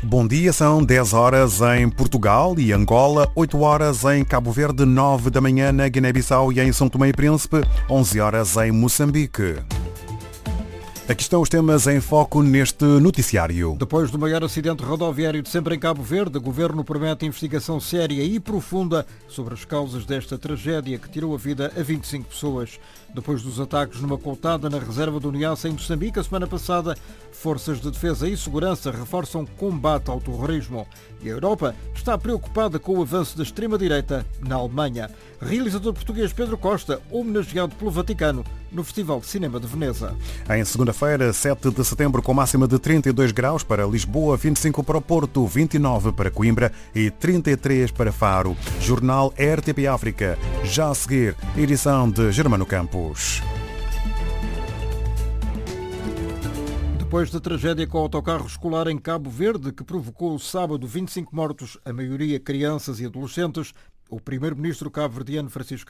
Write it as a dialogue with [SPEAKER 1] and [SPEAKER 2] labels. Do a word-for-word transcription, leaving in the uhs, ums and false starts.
[SPEAKER 1] Bom dia, são dez horas em Portugal e Angola, oito horas em Cabo Verde, nove da manhã na Guiné-Bissau e em São Tomé e Príncipe, onze horas em Moçambique. Aqui estão os temas em foco neste noticiário.
[SPEAKER 2] Depois do maior acidente rodoviário de sempre em Cabo Verde, o Governo promete investigação séria e profunda sobre as causas desta tragédia que tirou a vida a vinte e cinco pessoas. Depois dos ataques numa coltada na reserva do Niassa em Moçambique, a semana passada, forças de defesa e segurança reforçam combate ao terrorismo. E a Europa está preocupada com o avanço da extrema-direita na Alemanha. Realizador português Pedro Costa, homenageado pelo Vaticano no Festival de Cinema de Veneza.
[SPEAKER 1] Em segunda-feira, sete de setembro, com máxima de trinta e dois graus para Lisboa, vinte e cinco para o Porto, vinte e nove para Coimbra e trinta e três para Faro. Jornal R T P África. Já a seguir, edição de Germano Campos.
[SPEAKER 2] Depois da tragédia com o autocarro escolar em Cabo Verde, que provocou sábado vinte e cinco mortos, a maioria crianças e adolescentes, o primeiro-ministro cabo-verdiano Francisco